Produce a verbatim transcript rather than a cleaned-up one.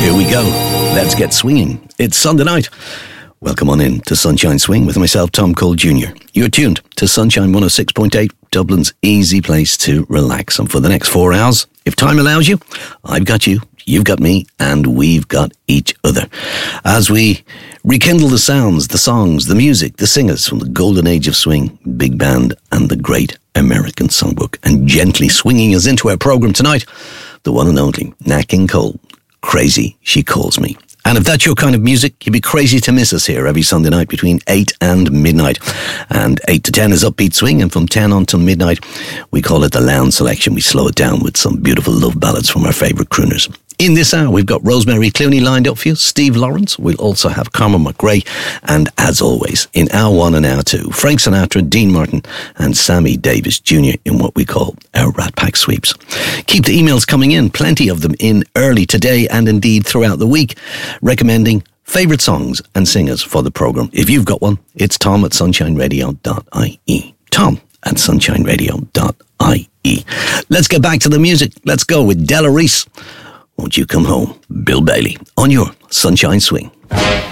Here we go. Let's get swinging. It's Sunday night. Welcome on in to Sunshine Swing with myself, Tom Cole Junior You're tuned to Sunshine one oh six point eight, Dublin's easy place to relax. And for the next four hours, if time allows you, I've got you, you've got me, and we've got each other. As we rekindle the sounds, the songs, the music, the singers from the golden age of swing, big band, and the great American songbook. And gently swinging us into our programme tonight, the one and only Nat King Cole. Crazy, She Calls Me. And if that's your kind of music, you'd be crazy to miss us here every Sunday night between eight and midnight. And eight to ten is Upbeat Swing, and from ten on till midnight, we call it the Lounge Selection. We slow it down with some beautiful love ballads from our favourite crooners. In this hour, we've got Rosemary Clooney lined up for you, Steve Lawrence. We'll also have Carmen McRae. And as always, in hour one and hour two, Frank Sinatra, Dean Martin, and Sammy Davis Junior in what we call our Rat Pack Sweeps. Keep the emails coming in, plenty of them in early today and indeed throughout the week, recommending favourite songs and singers for the programme. If you've got one, it's tom at sunshine radio dot I E. Tom at sunshine radio dot I E. Let's get back to the music. Let's go with Della Reese. Won't You Come Home, Bill Bailey, on your Sunshine Swing.